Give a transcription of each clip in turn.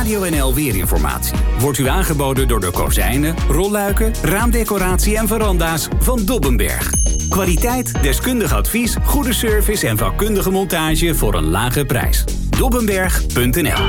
Radio NL Weerinformatie wordt u aangeboden door de kozijnen, rolluiken, raamdecoratie en veranda's van Dobbenberg. Kwaliteit, deskundig advies, goede service en vakkundige montage voor een lage prijs. Dobbenberg.nl.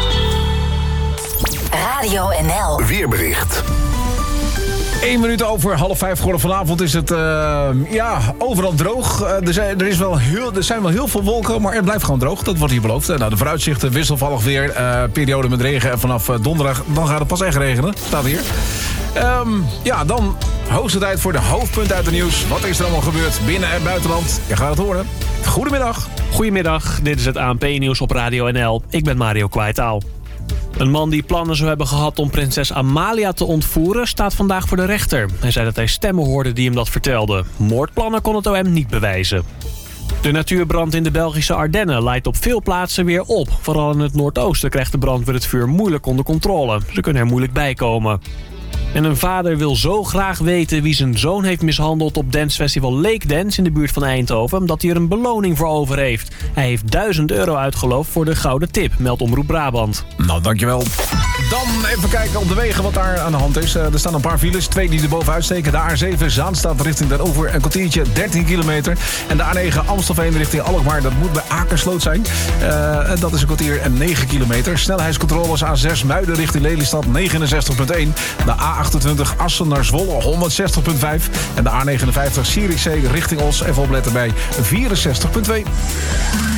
Radio NL. Weerbericht. 1 minuut over 4:30 geworden. Vanavond is het overal droog. Er zijn wel heel veel wolken, maar het blijft gewoon droog. Dat wordt hier beloofd. De vooruitzichten, wisselvallig weer. Periode met regen. En vanaf donderdag dan gaat het pas echt regenen. Staat hier. Dan hoogste tijd voor de hoofdpunten uit het nieuws. Wat is er allemaal gebeurd binnen- en buitenland? Je gaat het horen. Goedemiddag. Goedemiddag, dit is het ANP-nieuws op Radio NL. Ik ben Mario Kwaitaal. Een man die plannen zou hebben gehad om prinses Amalia te ontvoeren staat vandaag voor de rechter. Hij zei dat hij stemmen hoorde die hem dat vertelden. Moordplannen kon het OM niet bewijzen. De natuurbrand in de Belgische Ardennen leidt op veel plaatsen weer op. Vooral in het noordoosten krijgt de brandweer het vuur moeilijk onder controle. Ze kunnen er moeilijk bij komen. En een vader wil zo graag weten wie zijn zoon heeft mishandeld op dancefestival Lake Dance in de buurt van Eindhoven, omdat hij er een beloning voor over heeft. Hij heeft €1000 uitgeloofd voor de gouden tip, meldt Omroep Brabant. Nou, dankjewel. Dan even kijken op de wegen wat daar aan de hand is. Er staan een paar files, 2 die er bovenuit steken. De A7 Zaanstad richting Den Oever, een kwartiertje, 13 kilometer. En de A9 Amstelveen richting Alkmaar, dat moet bij Akersloot zijn. Dat is een kwartier en 9 kilometer. Snelheidscontroles A6 Muiden richting Lelystad, 69,1. De A28 Assen naar Zwolle, 160,5. En de A59 Zierikzee richting Os, even opletten bij 64,2.